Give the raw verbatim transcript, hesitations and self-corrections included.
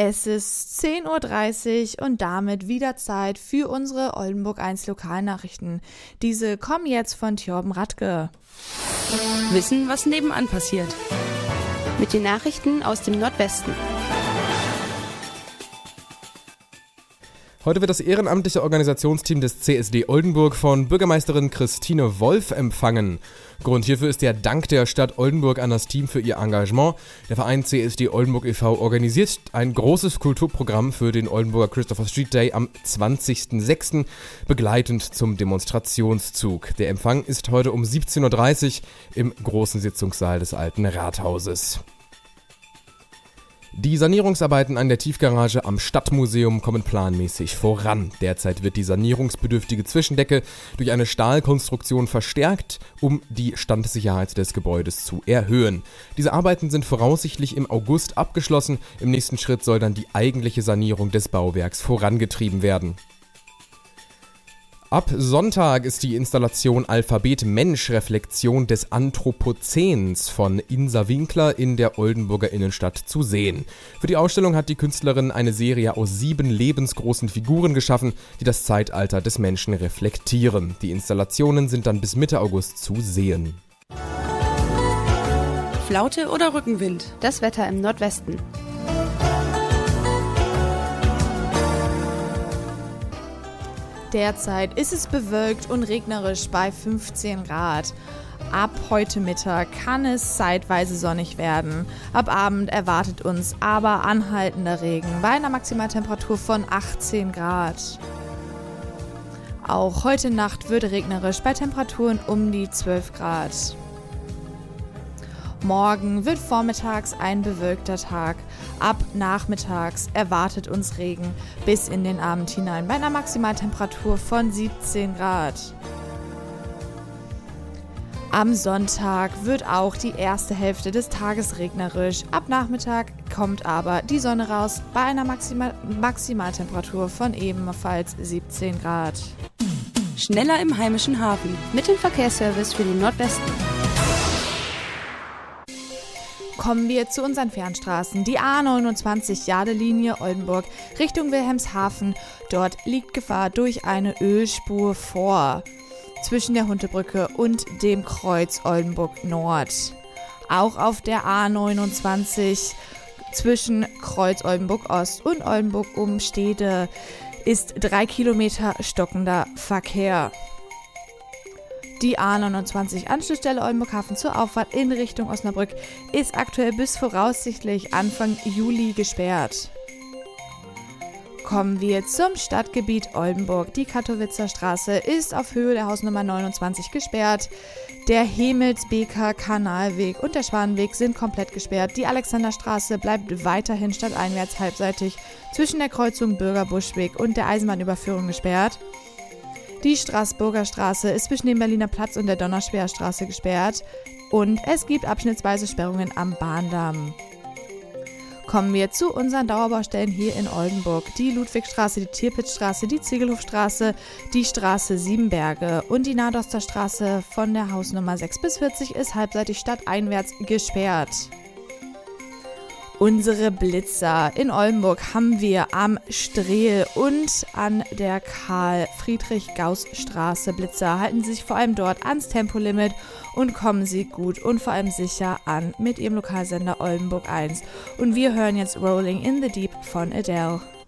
Es ist zehn Uhr dreißig und damit wieder Zeit für unsere Oldenburg eins Lokalnachrichten. Diese kommen jetzt von Thjorben Radke. Wissen, was nebenan passiert. Mit den Nachrichten aus dem Nordwesten. Heute wird das ehrenamtliche Organisationsteam des C S D Oldenburg von Bürgermeisterin Christine Wolf empfangen. Grund hierfür ist der Dank der Stadt Oldenburg an das Team für ihr Engagement. Der Verein C S D Oldenburg e V organisiert ein großes Kulturprogramm für den Oldenburger Christopher Street Day am zwanzigsten sechsten begleitend zum Demonstrationszug. Der Empfang ist heute um siebzehn Uhr dreißig im großen Sitzungssaal des Alten Rathauses. Die Sanierungsarbeiten an der Tiefgarage am Stadtmuseum kommen planmäßig voran. Derzeit wird die sanierungsbedürftige Zwischendecke durch eine Stahlkonstruktion verstärkt, um die Standsicherheit des Gebäudes zu erhöhen. Diese Arbeiten sind voraussichtlich im August abgeschlossen. Im nächsten Schritt soll dann die eigentliche Sanierung des Bauwerks vorangetrieben werden. Ab Sonntag ist die Installation Alphabet Mensch Reflexion des Anthropozäns von Insa Winkler in der Oldenburger Innenstadt zu sehen. Für die Ausstellung hat die Künstlerin eine Serie aus sieben lebensgroßen Figuren geschaffen, die das Zeitalter des Menschen reflektieren. Die Installationen sind dann bis Mitte August zu sehen. Flaute oder Rückenwind? Das Wetter im Nordwesten. Derzeit ist es bewölkt und regnerisch bei fünfzehn Grad. Ab heute Mittag kann es zeitweise sonnig werden. Ab Abend erwartet uns aber anhaltender Regen bei einer Maximaltemperatur von achtzehn Grad. Auch heute Nacht wird regnerisch bei Temperaturen um die zwölf Grad. Morgen wird vormittags ein bewölkter Tag. Ab nachmittags erwartet uns Regen bis in den Abend hinein bei einer Maximaltemperatur von siebzehn Grad. Am Sonntag wird auch die erste Hälfte des Tages regnerisch. Ab Nachmittag kommt aber die Sonne raus bei einer Maximal- Maximaltemperatur von ebenfalls siebzehn Grad. Schneller im heimischen Hafen. Mit dem Verkehrsservice für den Nordwesten. Kommen wir zu unseren Fernstraßen. Die A neunundzwanzig Jadelinie Oldenburg Richtung Wilhelmshaven. Dort liegt Gefahr durch eine Ölspur vor. Zwischen der Huntebrücke und dem Kreuz Oldenburg Nord. Auch auf der A neunundzwanzig zwischen Kreuz Oldenburg Ost und Oldenburg Umstede ist drei Kilometer stockender Verkehr. Die A neunundzwanzig Anschlussstelle Oldenburg-Hafen zur Auffahrt in Richtung Osnabrück ist aktuell bis voraussichtlich Anfang Juli gesperrt. Kommen wir zum Stadtgebiet Oldenburg. Die Kattowitzer Straße ist auf Höhe der Hausnummer neunundzwanzig gesperrt. Der Hemels-Beker Kanalweg und der Schwanenweg sind komplett gesperrt. Die Alexanderstraße bleibt weiterhin stadteinwärts halbseitig zwischen der Kreuzung Bürgerbuschweg und der Eisenbahnüberführung gesperrt. Die Straßburger Straße ist zwischen dem Berliner Platz und der Donnerspeerstraße gesperrt und es gibt abschnittsweise Sperrungen am Bahndamm. Kommen wir zu unseren Dauerbaustellen hier in Oldenburg. Die Ludwigstraße, die Tirpitzstraße, die Ziegelhofstraße, die Straße Siebenberge und die Nadosterstraße von der Hausnummer sechs bis vierzig ist halbseitig stadteinwärts gesperrt. Unsere Blitzer in Oldenburg haben wir am Strehl und an der Karl-Friedrich-Gauß-Straße. Blitzer halten sich vor allem dort ans Tempolimit und kommen sie gut und vor allem sicher an mit ihrem Lokalsender Oldenburg eins. Und wir hören jetzt Rolling in the Deep von Adele.